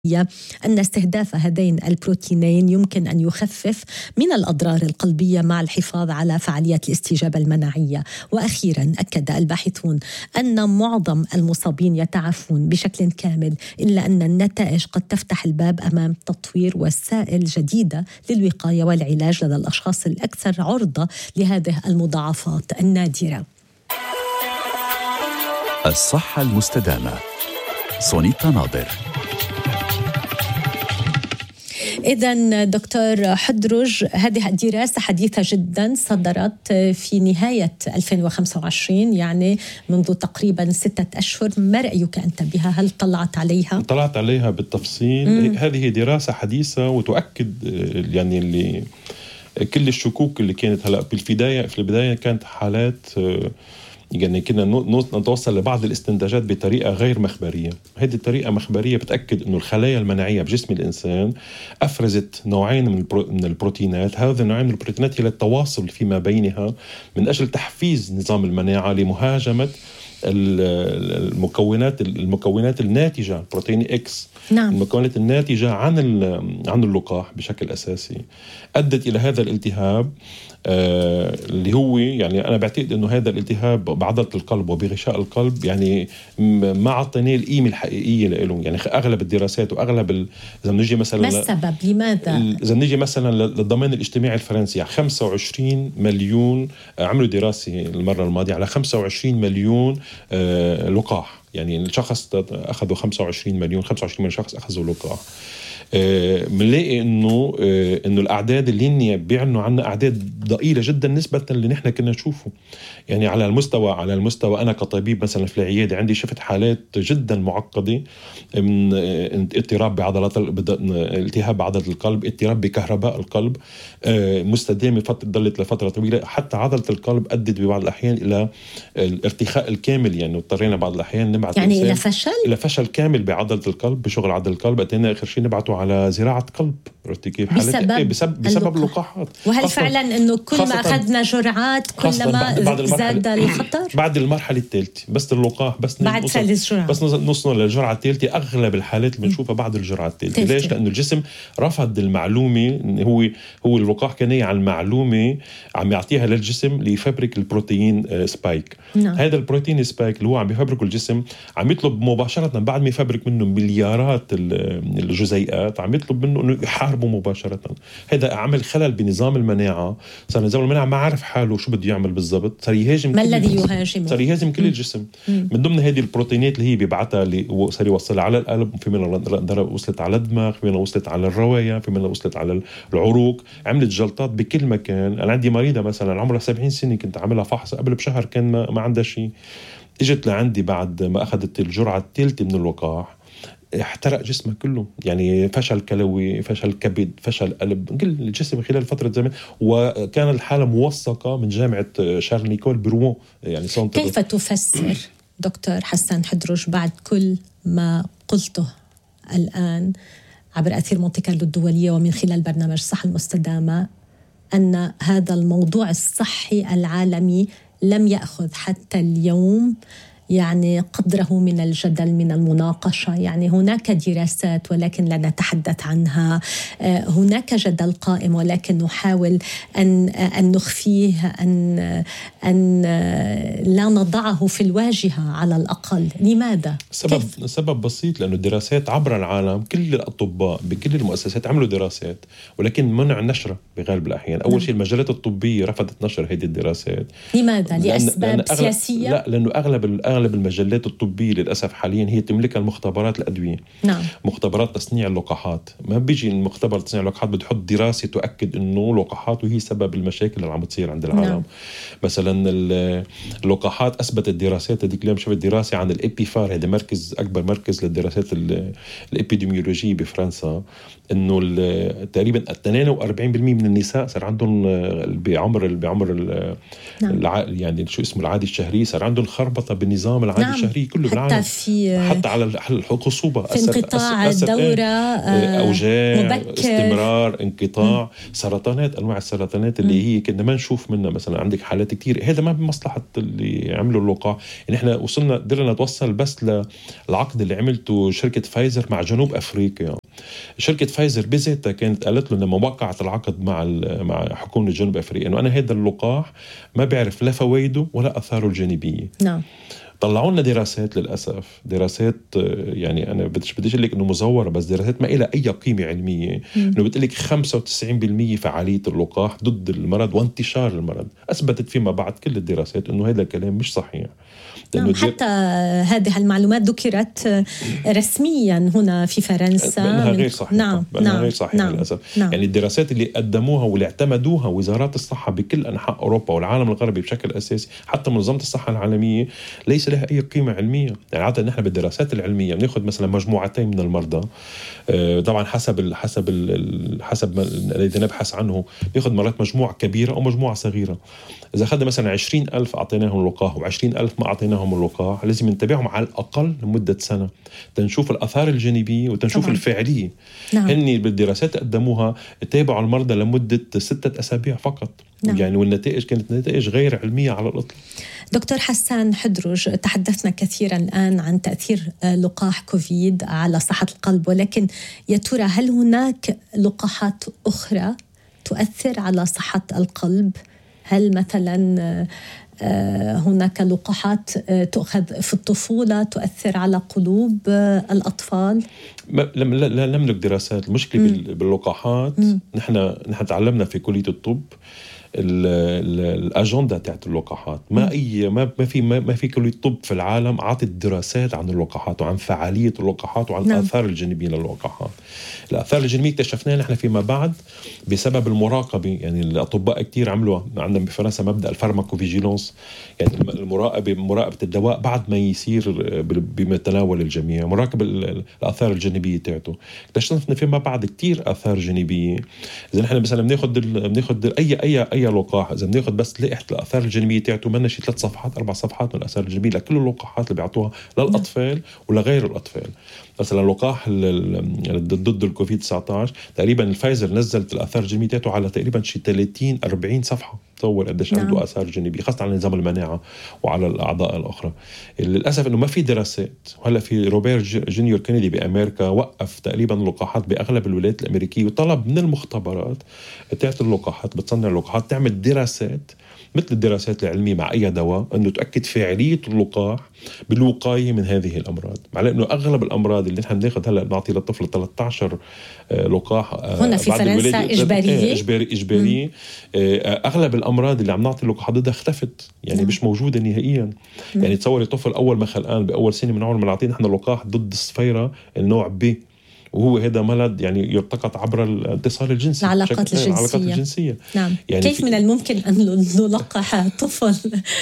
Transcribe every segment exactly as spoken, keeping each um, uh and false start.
أن استهداف هذين البروتينين يمكن أن يخفف من الأضرار القلبية مع الحفاظ على فعالية الاستجابة المناعية. وأخيرا أكد الباحثون أن معظم المصابين يتعافون بشكل كامل، إلا أن النتائج قد تفتح الباب أمام تطوير وسائل جديدة للوقاية والعلاج لدى الأشخاص الأكثر عرضة لهذه المضاعفات النادرة. الصحة المستدامة. سونيتا ناظر. إذن دكتور حدرج، هذه الدراسة حديثة جدا، صدرت في نهاية ألفين وخمسة وعشرين، يعني منذ تقريبا ستة أشهر. ما رأيك أنت بها؟ هل طلعت عليها؟ طلعت عليها بالتفصيل. مم. هذه دراسة حديثة وتؤكد يعني اللي كل الشكوك اللي كانت هلأ بالبداية في البداية كانت حالات يعني كنا نتوصل لبعض الاستنتاجات بطريقة غير مخبرية. هذه الطريقة مخبرية بتأكد أنه الخلايا المناعية بجسم الإنسان أفرزت نوعين من البروتينات. هذا النوعين من البروتينات هي التواصل فيما بينها من أجل تحفيز نظام المناعة لمهاجمة المكونات المكونات الناتجة بروتين إكس. نعم. المكونات الناتجة عن عن اللقاح بشكل أساسي أدت إلى هذا الالتهاب آه اللي هو يعني أنا بعتقد إنه هذا الالتهاب بعضلة القلب وبغشاء القلب يعني ما عطيناه القيمة الحقيقية له. يعني أغلب الدراسات وأغلب ال... إذا نجي مثلا ما السبب؟ لماذا؟ إذا نجي مثلا للضمان الاجتماعي الفرنسي يعني خمسة وعشرين مليون عملوا دراسة المرة الماضية على خمسة وعشرين مليون آه لقاح. يعني الشخص أخذوا خمسة وعشرين مليون خمسة وعشرين مليون شخص أخذوا لقاح. بنلاقي آه إنه آه إنه الأعداد اللي بيعنوا عنا أعداد ضئيلة جدا نسبة اللي نحن كنا نشوفه. يعني على المستوى على المستوى أنا كطبيب مثلا في العيادة عندي شفت حالات جدا معقدة من اضطراب بعضلات التهاب بعضلة القلب، اضطراب بكهرباء القلب آه مستدامة ضلت لفترة طويلة، حتى عضلة القلب أدت ببعض الأحيان إلى الارتخاء الكامل. يعني اضطرينا بعض الأحيان نبعث يعني إلى فشل إلى فشل كامل بعضلة القلب بشغل عضلة القلب. أتينا آخر شيء نبعته على زراعة قلب كيف بسبب, إيه بسبب, بسبب اللقاحات. وهل فعلا أنه كل ما أخذنا جرعات كلما زاد الخطر؟ بعد المرحلة الثالثة بس اللقاح بس بعد ثالث جرعة بس نوصل للجرعة الثالثة. أغلب الحالات اللي بنشوفها بعد الجرعة الثالثة. ليش؟ لأنه الجسم رفض المعلومة. هو هو اللقاح كان على المعلومة عم يعطيها للجسم ليفبرك البروتين سبايك. نعم. هذا البروتين سبايك اللي هو عم يفبركه الجسم عم يطلب مباشرة بعد ما يفبرك منه مليارات الجزيئات عم يطلب منه إنه يحاربه مباشرة. هذا عمل خلل بنظام المناعة. صار نظام المناعة ما عارف حاله شو بده يعمل بالضبط، صار يهاجم ما الذي يهاجمه، صار يهاجم كل الجسم. مم. من ضمن هذه البروتينات اللي هي بيبعتها اللي صار يوصلها على القلب، في منها وصلت على الدماغ، في منها وصلت على الرواية، في منها وصلت على العروق، عملت جلطات بكل مكان. أنا عندي مريضة مثلا عمرها سبعين سنة كنت عاملها فحص قبل بشهر كان ما, ما عندها شيء. اجت لعندي بعد ما أخذت الجرعة الثالثة من اللقاح احترق جسمه كله. يعني فشل كلوي، فشل كبد، فشل قلب، كل الجسم خلال فترة زمن. وكان الحالة موثقة من جامعة شارل نيكول بروون. يعني كيف تفسر دكتور حسن حدرج بعد كل ما قلته الآن عبر أثير مونتي كارلو الدولية ومن خلال برنامج الصحة المستدامة أن هذا الموضوع الصحي العالمي لم يأخذ حتى اليوم يعني قدره من الجدل، من المناقشة؟ يعني هناك دراسات ولكن لا نتحدث عنها، هناك جدل قائم ولكن نحاول أن أن نخفيه، أن أن لا نضعه في الواجهة على الأقل. لماذا؟ سبب سبب بسيط، لأنه الدراسات عبر العالم كل الأطباء بكل المؤسسات عملوا دراسات ولكن منع نشرها بغالب الأحيان. أول شيء المجلات الطبية رفضت نشر هذه الدراسات. لماذا؟ لأسباب لأن سياسية؟ لا، لأنه أغلب أغلب المجلات الطبية للأسف حاليا هي تملكها المختبرات الأدوية. نعم. مختبرات تصنيع اللقاحات. ما بيجي المختبر تصنيع اللقاحات بتحط دراسة تؤكد إنه لقاحات وهي سبب المشاكل اللي عم تصير عند العالم. نعم. مثلا اللقاحات أثبتت الدراسات هذيك اليوم شفت دراسة عن الإبيفار، هذا مركز أكبر مركز للدراسات الإبيديميولوجية بفرنسا، إنه تقريبا اثنين وأربعين بالمئة من النساء صار عندهم بعمر بعمر نعم. الع... يعني شو اسمه العادي الشهري صار عندهم خربطة بالنظام النظام العادي نعم. الشهري كله حتى بالعالم، في حتى على الخصوبة، في انقطاع الدورة، أوجاع مبكر، استمرار انقطاع، م. سرطانات، أنواع السرطانات اللي م. هي كنا ما نشوف منها مثلا، عندك حالات كتير. هذا ما بمصلحة اللي عملوا اللقاح. يعني احنا وصلنا قدرنا نتوصل بس للعقد اللي عملته شركة فايزر مع جنوب أفريقيا. شركة فايزر بذاتها كانت قالت له لما وقعت العقد مع مع حكومة جنوب أفريقيا إنه أنا هذا اللقاح ما بعرف لا فوائده ولا أثاره الجانبية. نعم. طلعوا لنا دراسات للأسف، دراسات يعني أنا بديش بديش أقول لك إنه مزورة، بس دراسات ما إلها أي قيمة علمية، إنه بتقول لك خمسة وتسعين بالمية فعالية اللقاح ضد المرض وانتشار المرض. أثبتت فيما بعد كل الدراسات إنه هذا الكلام مش صحيح. نعم. حتى هذه المعلومات ذكرت رسميا هنا في فرنسا بأنها غير صحيحة. نعم. بأنها نعم. غير صحيحة نعم. للأسف. نعم. يعني الدراسات اللي قدموها واللي اعتمدوها وزارات الصحة بكل أنحاء أوروبا والعالم الغربي بشكل أساسي، حتى منظمة الصحة العالمية، ليس لها أي قيمة علمية. يعني عادة نحن بالدراسات العلمية بناخذ مثلا مجموعتين من المرضى، طبعا حسب ال حسب ال حسب الذي نبحث عنه، بياخذ مرات مجموعة كبيرة أو مجموعة صغيرة. إذا أخذنا مثلا عشرين ألف أعطيناهم اللقاح وعشرين ألف ما أعطيناهم اللقاح، لازم نتابعهم على الأقل لمدة سنة تنشوف الآثار الجانبية وتنشوف طبعا الفعالية. نعم. هني بالدراسات قدموها تابعوا المرضى لمدة ستة أسابيع فقط. نعم. يعني والنتائج كانت نتائج غير علمية على الإطلاق. دكتور حسان حدرج، تحدثنا كثيرا الآن عن تأثير لقاح كوفيد على صحة القلب، ولكن يا ترى هل هناك لقاحات أخرى تؤثر على صحة القلب؟ هل مثلا هناك لقاحات تؤخذ في الطفولة تؤثر على قلوب الأطفال؟ لم لا نملك دراسات. المشكلة م. باللقاحات، نحن نحن تعلمنا في كلية الطب الأجندة تاعت اللقاحات. ما أي ما ما في ما, ما في كلية طب في العالم عطت دراسات عن اللقاحات وعن فعالية اللقاحات وعن نعم. الآثار الجانبية للقاحات. الآثار الجانبية اكتشفناها نحن فيما بعد بسبب المراقبة. يعني الأطباء كتير عملوا عندنا بفرنسا مبدأ الفارماكوفيجيلانس، يعني المراقبة مراقبة الدواء بعد ما يصير بمتناول الجميع، مراقبة الآثار الجانبية تاعته. اكتشفنا فيما بعد كتير آثار جانبية. إذا نحن مثلا بناخد بناخد أي أي أي لقاح، إذا بناخد بس لقيحة الآثار الجانبية تاعته ما شي ثلاث صفحات أربع صفحات من الآثار الجانبية لكل اللقاحات اللي بيعطوها للأطفال ولغير الأطفال. مثلا لقاح ضد الكوفيد تسعة عشر تقريبا الفايزر نزلت الآثار الجانبية تاعته على تقريبا شي ثلاثين أربعين صفحة. تصور قديش نعم. عنده آثار جانبية خاصة على نظام المناعة وعلى الأعضاء الأخرى. للأسف إنه ما في دراسات. وهلا في روبرت جونيور كينيدي بأمريكا وقف تقريبا اللقاحات بأغلب الولايات الأمريكية وطلب من المختبرات تاعت اللقاحات بتصنع اللقاحات تعمل دراسات مثل الدراسات العلمية مع أي دواء، أنه تأكد فعالية اللقاح بالوقاية من هذه الأمراض. مع أنه أغلب الأمراض اللي نحن بناخذ هلا نعطي للطفل ثلاثة عشر لقاح هنا في فرنسا إجبارية إجباري إجباري أغلب الأمراض اللي عم نعطي اللقاح ضدها اختفت، يعني نعم. مش موجودة نهائيا. مم. يعني تصوري طفل أول ما خلقان بأول سنة من عمره ما نعطيه نحن لقاح ضد الصفيرة النوع ب، وهو هذا مرض يعني يرتقط عبر الاتصال الجنسي، العلاقات الجنسية. العلاقات الجنسية. نعم. يعني كيف من الممكن أن نلقح طفل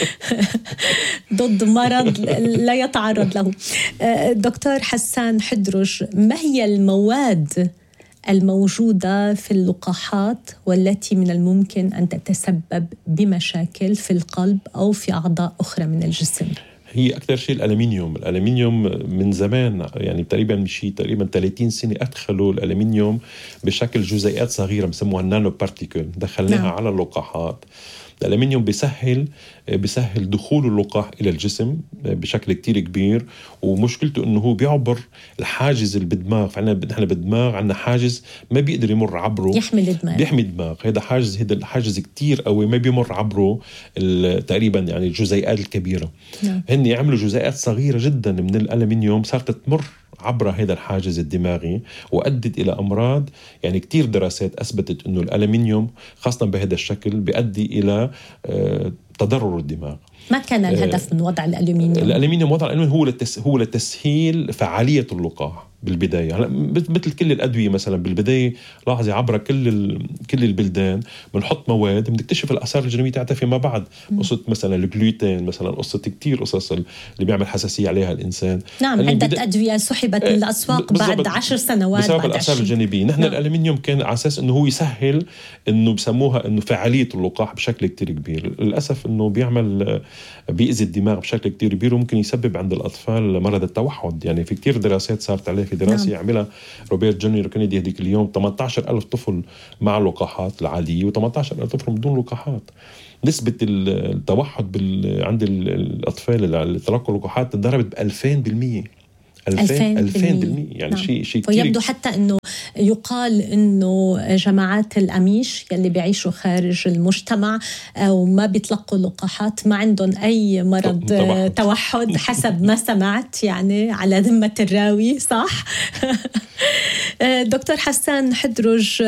ضد مرض لا يتعرض له؟ دكتور حسان حدرج، ما هي المواد الموجودة في اللقاحات والتي من الممكن أن تتسبب بمشاكل في القلب أو في أعضاء أخرى من الجسم؟ هي أكثر شيء الألمنيوم. الألمنيوم من زمان يعني تقريبا مشي تقريبا ثلاثين سنة أدخلوا الألمنيوم بشكل جزيئات صغيرة بسموها النانو بارتيكل، دخلناها نعم. على اللقاحات. الألمنيوم بيسهل بيسهل دخول اللقاح إلى الجسم بشكل كتير كبير، ومشكلته إنه هو بيعبر الحاجز اللي بالدماغ. فعنا نحن بالدماغ عنا حاجز ما بيقدر يمر عبره، يحمي الدماغ بيحمي الدماغ. هذا حاجز هذا الحاجز كتير قوي ما بيمر عبره تقريبا يعني الجزيئات الكبيرة. نعم. هن يعملوا جزيئات صغيرة جدا من الألمنيوم صارت تمر عبر هذا الحاجز الدماغي وأدت إلى أمراض. يعني كتير دراسات أثبتت أنه الألمنيوم خاصة بهذا الشكل بيؤدي إلى تضرر الدماغ. ما كان الهدف من وضع الألمنيوم؟ الألمنيوم وضع الألمنيوم هو لتس هو لتسهيل فعالية اللقاح بالبداية. مثل كل الأدوية مثلا بالبداية لاحظي عبر كل كل البلدان بنحط مواد بنكتشف الآثار الجانبية تاعتها فيما بعد. قصة مثلا الجلوتين مثلا، قصة كتير قصص اللي بيعمل حساسية عليها الإنسان. نعم، عدة بدأ... أدوية سحبت من الأسواق بعد عشر سنوات بسبب الآثار الجانبية. نحن نعم. الألمنيوم كان على أساس إنه هو يسهل إنه بسموها إنه فعالية اللقاح بشكل كتير كبير. للأسف إنه بيعمل بيأذي الدماغ بشكل كتير كبير وممكن يسبب عند الأطفال مرض التوحد. يعني في كتير دراسات صارت عليه. في دراسة نعم. عملها روبرت جونيور كندي هديك اليوم ثمانية عشر ألف طفل مع اللقاحات العادية و18 ألف طفل بدون لقاحات. نسبة التوحد بال... عند الأطفال اللي تلقوا اللقاحات تضربت بألفين بالمية. ألفين بالمية يعني نعم. شيء شيء كتير. ويبدو حتى أنه يقال أنه جماعات الأميش يلي بيعيشوا خارج المجتمع أو ما بيطلقوا لقاحات ما عندهم أي مرض توحد, توحد حسب ما سمعت يعني على ذمة الراوي صح؟ دكتور حسان حدرج.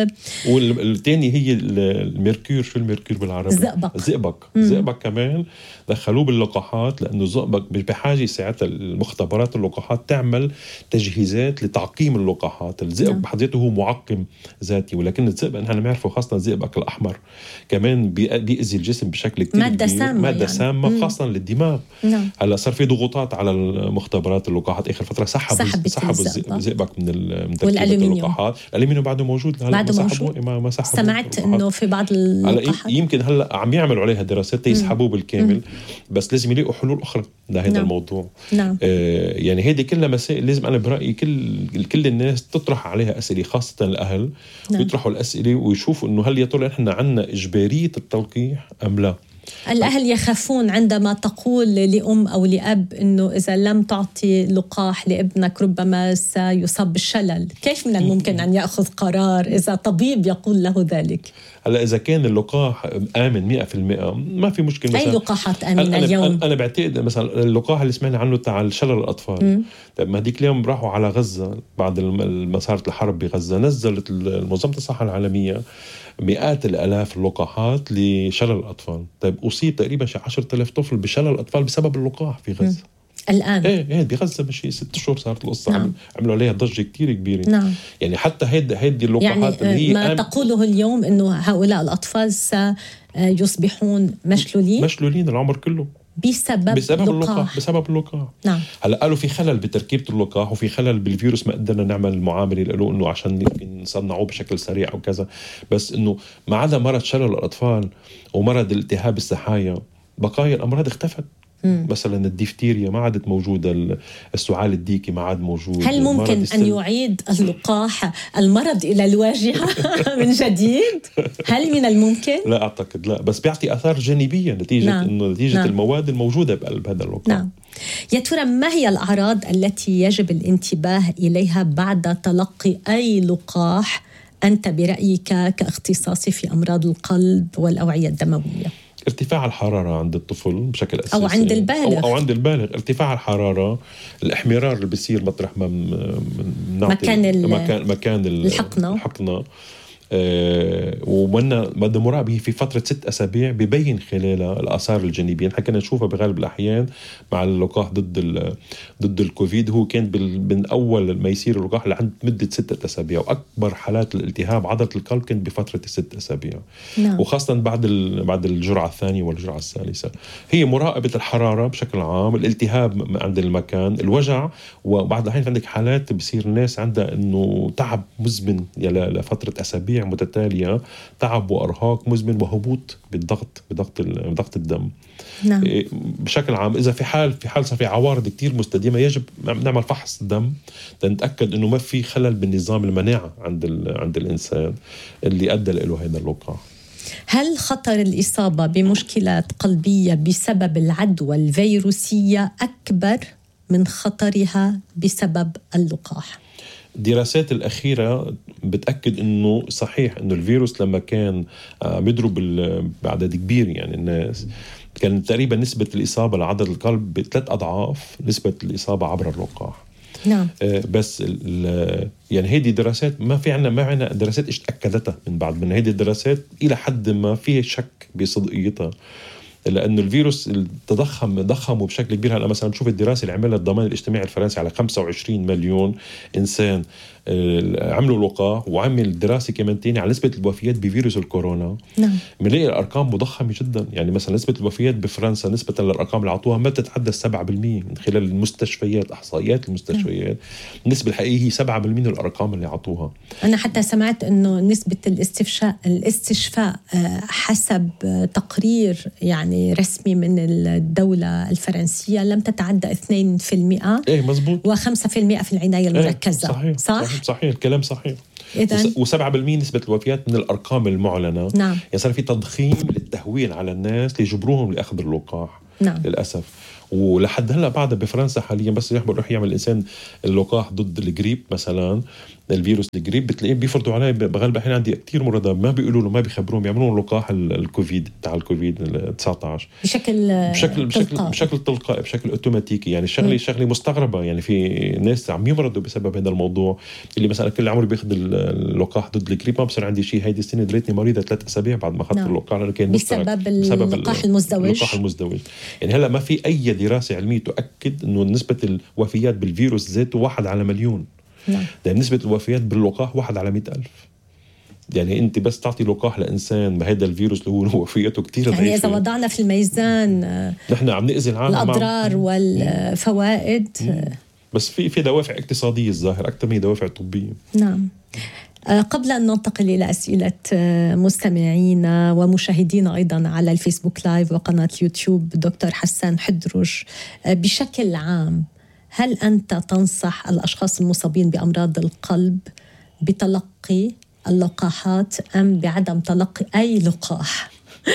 والتاني هي الميركور. شو الميركور بالعربي؟ الزئبق. الزئبق الزئبق كمان دخلوه باللقاحات لأنه الزئبق بحاجة ساعتها المختبرات اللقاحات تعمل تجهيزات لتعقيم اللقاحات. الزئبق نعم. بحد ذاته هو معقم ذاتي ولكن الزئبق نحن نعرفه خاصة الزئبق الأحمر كمان بيأذي الجسم بشكل كتير مادة سامة مادة يعني. سامة خاصة للدماغ. نعم. هلا صار في ضغوطات على المختبرات اللقاحات آخر فترة سحبوا سحبوا الزئبق من من والألومنيوم. اللقاحات. الألومنيوم بعده موجود هلا بعده موجود. ما ما سحبوا. سمعت إنه في بعض اللقاحات يمكن هلا عم يعملوا عليها دراسات يسحبوه بالكامل مم. بس لازم يلاقوا حلول أخرى لهذا نعم. الموضوع. نعم. آه يعني هذه كلها مسائل لازم أنا برأيي كل كل الناس تطرح عليها أسئلة خاصة الأهل نعم. يطرحوا الأسئلة ويشوفوا إنه هل يا ترى إحنا عنا إجبارية التلقيح أم لا. الأهل يخافون عندما تقول لأم أو لأب إنه إذا لم تعطي لقاح لابنك ربما سيصاب بالشلل. كيف من الممكن أن يأخذ قرار إذا طبيب يقول له ذلك؟ هلا إذا كان اللقاح آمن مئة بالمئة ما في مشكلة. أي لقاحات آمنة أنا اليوم؟ أنا بعتقد مثلا اللقاح اللي سمعنا عنه تاع شلل الأطفال. طيب ما هديك اليوم راحوا على غزة بعد ما صارت الحرب بغزة نزلت منظمة الصحة العالمية مئات الآلاف اللقاحات لشلل الأطفال. طيب أصيب تقريبا شي عشرة آلاف طفل بشلل الأطفال بسبب اللقاح في غزة. م. الآن ايه ايه بغزة مشي ست شهور صارت القصة. نعم. عملوا عليها ضجة كتير كبيرة. نعم. يعني حتى هيد هيدي اللقاحات يعني هي ما تقوله اليوم إنه هؤلاء الأطفال سيصبحون مشلولين مشلولين العمر كله بسبب, بسبب اللقاح. بسبب اللقاح. نعم. هلا قالوا في خلل بتركيبة اللقاح وفي خلل بالفيروس ما قدرنا نعمل المعاملة له إنه عشان يمكن نصنعوه بشكل سريع أو كذا. بس إنه ما عدا مرض شلل الأطفال ومرض الالتهاب السحايا بقايا الأمراض اختفت. مم. مثلا الديفتيريا ما عادت موجودة. السعال الديكي ما عاد موجود. هل ممكن أن يعيد اللقاح المرض إلى الواجهة من جديد؟ هل من الممكن؟ لا أعتقد لا بس بيعطي آثار جانبية نتيجة نعم. إنه نتيجة نعم. المواد الموجودة بقلب هذا اللقاح. نعم. يا ترى ما هي الأعراض التي يجب الانتباه إليها بعد تلقي أي لقاح أنت برأيك كاختصاصي في أمراض القلب والأوعية الدموية؟ ارتفاع الحرارة عند الطفل بشكل أساسي أو عند البالغ أو, أو عند البالغ. ارتفاع الحرارة الإحمرار اللي بيصير مطرح ما مكان مكان مكان الحقنة, الحقنة. آه ومنا مدى مراقبة في فترة ست أسابيع ببين خلالها الآثار الجانبية. حكينا نشوفها بغالب الأحيان مع اللقاح ضد ضد الكوفيد. هو كان من أول ما يصير اللقاح لعند مدة ستة أسابيع وأكبر حالات الالتهاب عضلة القلب كانت بفترة الست أسابيع. نعم. وخاصة بعد بعد الجرعة الثانية والجرعة الثالثة. هي مراقبة الحرارة بشكل عام، الالتهاب عند المكان، الوجع، وبعض الأحيان عندك حالات بصير الناس عندها إنه تعب مزمن لفترة أسابيع متتالية، تعب وأرهاق مزمن وهبوط بالضغط بضغط بضغط الدم. نعم. بشكل عام إذا في حال في حال صار في عوارض كتير مستديمة يجب نعمل فحص دم لنتأكد إنه ما في خلل بالنظام المناعة عند عند الإنسان اللي أدى له هذا اللقاح. هل خطر الإصابة بمشكلات قلبية بسبب العدوى الفيروسية أكبر من خطرها بسبب اللقاح؟ الدراسات الأخيرة بتأكد إنه صحيح إنه الفيروس لما كان بيضرب بعدد كبير يعني الناس كان تقريبا نسبة الإصابة لعدد القلب بثلاث أضعاف نسبة الإصابة عبر اللقاح. نعم. بس يعني هذه دراسات ما في عنا ما عنا دراسات إيش أكدتها من بعد من هذه الدراسات إلى حد ما فيه شك بصدقيتها، لأنه الفيروس تضخم ضخمه بشكل كبير. هلا مثلا نشوف الدراسة اللي عملها الضمان الاجتماعي الفرنسي على خمسة وعشرين مليون إنسان عملوا لقاح، وعمل دراسة كمان تاني على نسبة الوفيات بفيروس الكورونا. نعم. بنلاقي الأرقام مضخمة جدا. يعني مثلا نسبة الوفيات بفرنسا نسبة للأرقام اللي عطوها ما تتعدى سبعة بالمية من خلال المستشفيات، إحصائيات المستشفيات. النسبة الحقيقية هي سبعة بالمية من الأرقام اللي عطوها. أنا حتى سمعت إنه نسبة الاستشفاء الاستشفاء حسب تقرير يعني يعني رسمي من الدولة الفرنسية لم تتعدى اثنين بالمئة. ايه مزبوط. وخمسة بالمئة في العناية المركزة. ايه صحيح. صح؟ صحيح صحيح الكلام صحيح. إذن وسبعة بالمئة نسبة الوفيات من الأرقام المعلنة. نعم. يعني صار في تضخيم للتهويل على الناس ليجبروهم لأخذ اللقاح. نعم. للأسف. ولحد هلا بعد بفرنسا حاليا بس يروح يعمل الإنسان اللقاح ضد الجريب مثلا، الفيروس الجريب، بتلاقيه بيفرضوا عليه بغالب الحين. عندي كتير مرضى ما بيقولوا له، ما بيخبروهم، يعملون لقاح الكوفيد تاع الكوفيد تسعة عشر بشكل بشكل بشكل تلقائي. بشكل تلقائي بشكل اوتوماتيكي. يعني شغله شغله مستغربه. يعني في ناس عم يمرضوا بسبب هذا الموضوع، اللي مثلا كل عمري بياخذ اللقاح ضد الجريب ما بصير عندي شيء. هيدي السنه دريتني مريضه ثلاث اسابيع بعد ما اخذت نعم. اللقاح لانه كان بسبب اللقاح المزدوج. اللقاح المزدوج. يعني هلا ما في اي دراسه علميه تؤكد انه نسبه الوفيات بالفيروس ذاته واحد على مليون. نعم. ده نسبة الوفيات باللقاح واحد على مئة ألف. يعني أنت بس تعطي لقاح لإنسان بهذا الفيروس اللي هو وفياته كتير ضعيفة. يعني إذا وضعنا في الميزان نحن عم نأذي العالم، الأضرار والفوائد. بس في في دوافع اقتصادية الظاهر أكثر من دوافع طبية. نعم. قبل أن ننتقل إلى أسئلة مستمعينا ومشاهدينا أيضا على الفيسبوك لايف وقناة اليوتيوب، دكتور حسان حدرش، بشكل عام هل أنت تنصح الأشخاص المصابين بأمراض القلب بتلقي اللقاحات أم بعدم تلقي أي لقاح؟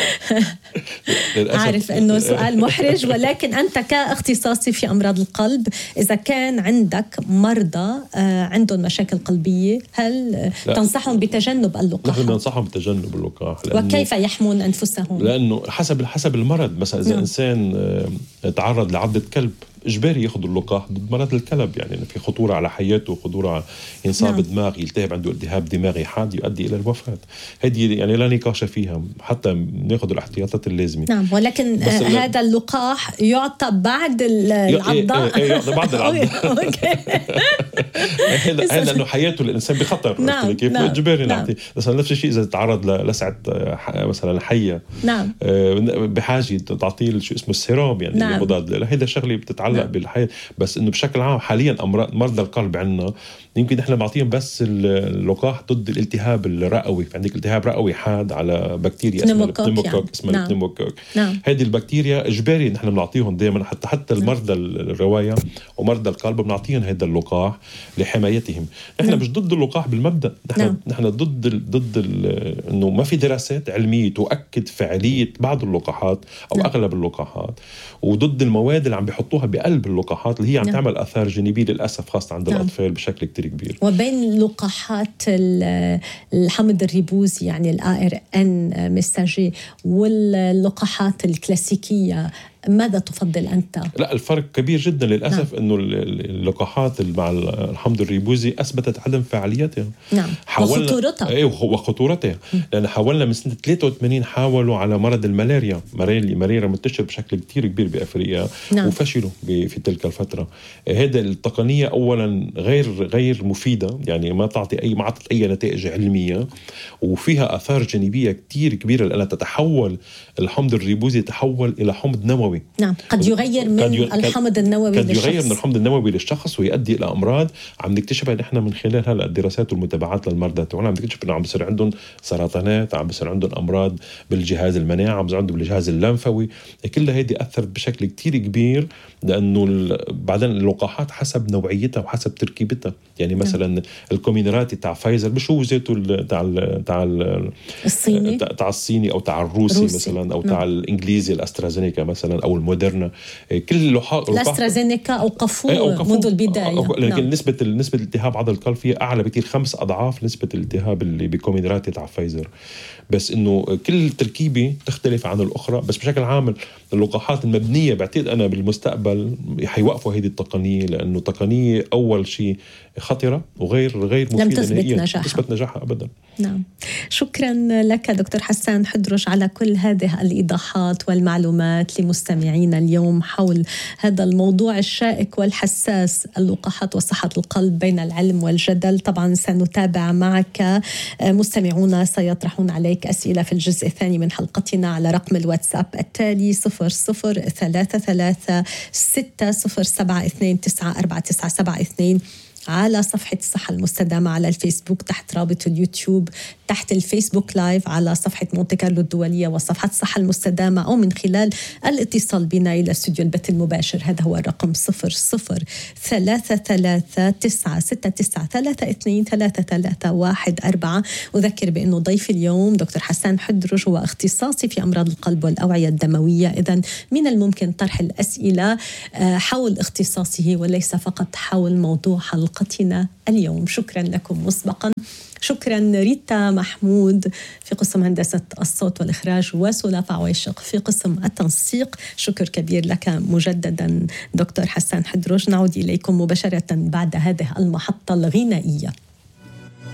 عارف أنه سؤال محرج، ولكن أنت كاختصاصي في أمراض القلب، إذا كان عندك مرضى عندهم مشاكل قلبية هل لا. تنصحهم بتجنب اللقاح؟ نحن ننصحهم بتجنب اللقاح. وكيف يحمون أنفسهم؟ لأنه حسب حسب المرض. مثلا إذا نعم. إنسان تعرض لعضة كلب إجباري يأخذوا اللقاح ضد مرض الكلب، يعني في خطورة على حياته، خطورة ينصاب نعم. دماغ، يلتهب عنده التهاب دماغي حاد يؤدي إلى الوفاة. هذه يعني لا نقاش فيها، حتى نأخذ الاحتياطات اللازمة. نعم. ولكن آه هذا اللقاح يعطى بعد العضة. إيه إيه يعطى بعد العضة. هذا إنه حياته الإنسان بخطر. نعم. كيف نعم. إجباري نعم. نعطي. مثلا نفس الشيء إذا تعرض للسعة مثلا حية. نعم. بحاجة تعطيه شو اسمه السيروم، يعني نعم. مضاد. هذا شغلة بتتعلق نعم. بالحياة. بس إنه بشكل عام حاليا أمراض مرضى القلب عندنا يمكن إحنا بعطيهم بس اللقاح ضد الالتهاب الرئوي. عندك التهاب رئوي حاد على بكتيريا اسمها البنوموكوك يعني. اسمها نعم. البنوموكوك. نعم. هذه البكتيريا إجباري نحن بنعطيهم دائما، حتى حتى نعم. المرضى الرواية ومرضى القلب بنعطيهم هذا اللقاح لحمايتهم. نحن نعم. مش ضد اللقاح بالمبدأ. نحن نعم. نحن ضد ال ضد ال إنه ما في دراسات علمية تؤكد فعالية بعض اللقاحات أو نعم. أغلب اللقاحات، وضد المواد اللي عم بيحطوها بقلب اللقاحات اللي هي عم نعم. تعمل آثار جانبية للأسف خاصة عند نعم. الأطفال بشكل كتير كبير. وبين لقاحات الحمض الريبوزي يعني ال إيه آر إن ميساجي واللقاحات الكلاسيكية، ماذا تفضل أنت؟ لا الفرق كبير جدا للأسف. نعم. أنه اللقاحات مع الحمض الريبوزي أثبتت عدم فعاليتها. نعم. وخطورتها. ايه وخطورتها. لأن حاولنا من سنة ثلاثة وثمانين حاولوا على مرض الملاريا، مريرة منتشر بشكل كتير كبير بأفريقيا. نعم. وفشلوا في تلك الفترة. هذا التقنية أولا غير غير مفيدة، يعني ما تعطي أي ما عطت أي نتائج علمية، وفيها آثار جانبية كتير كبيرة لأنها تتحول الحمض الريبوزي تحول إلى حمض نووي. نعم. قد يغير من ي... الحمض النووي قد للشخص. يغير من الحمض النووي للشخص ويؤدي إلى أمراض عم نكتشفها نحن من خلال هلا الدراسات والمتابعات للمرضى تاعنا. عم نكتشف إنه عم بصير عندهم سرطانات، عم بصير عندهم أمراض بالجهاز المناعي، عم بصير عندهم بالجهاز اللمفاوي. كلها هذه أثرت بشكل كتير كبير، لأنه ال... بعدين اللقاحات حسب نوعيتها وحسب تركيبتها. يعني مثلا نعم. الكومينراتي تاع فايزر مش هو ذاته تاع ال... تاع ال... الصيني تاع الصيني أو تاع الروسي روسي. مثلا أو تاع نعم. الإنجليزي الأسترازينيكا مثلا أو المودرنا. كل لقاح الأسترازينيكا أوقفوه أو منذ البداية. لكن نعم. نسبة نسبة التهاب عضلة القلب فيها أعلى بكثير، خمس أضعاف نسبة الالتهاب اللي بكومينراتي تاع فايزر. بس إنه كل تركيبة تختلف عن الأخرى. بس بشكل عام اللقاحات المبنية بعتقد أنا بالمستقبل حيوقفوا هذه التقنية، لأنه تقنية أول شيء خطرة وغير غير مفيدة، لم تثبت نجاحها. تثبت نجاحها أبدا. نعم. شكرا لك دكتور حسان حدرش على كل هذه الإيضاحات والمعلومات لمستمعينا اليوم حول هذا الموضوع الشائك والحساس، اللقاحات وصحة القلب بين العلم والجدل. طبعا سنتابع معك، مستمعونا سيطرحون عليك أسئلة في الجزء الثاني من حلقتنا على رقم الواتساب التالي صفر صفر ثلاثة ثلاثة ستة صفر سبعة اثنين تسعة أربعة تسعة سبعة اثنين. على صفحة الصحة المستدامة على الفيسبوك تحت رابط اليوتيوب، تحت الفيسبوك لايف على صفحة مونتي كارلو الدولية وصفحة الصحة المستدامة، أو من خلال الاتصال بنا إلى استوديو البث المباشر. هذا هو الرقم صفر صفر ثلاثة ثلاثة تسعة ستة تسعة ثلاثة اثنين ثلاثة ثلاثة واحد أربعة. أذكر بأنه ضيف اليوم دكتور حسان حدرج هو اختصاصي في أمراض القلب والأوعية الدموية، إذن من الممكن طرح الأسئلة حول اختصاصه وليس فقط حول موضوع حلقتنا اليوم. شكرا لكم مسبقا. شكرا ريتا محمود في قسم هندسة الصوت والإخراج، وسلافة عويشق في قسم التنسيق. شكر كبير لك مجددا دكتور حسان حدرج. نعود إليكم مباشرة بعد هذه المحطة الغنائية.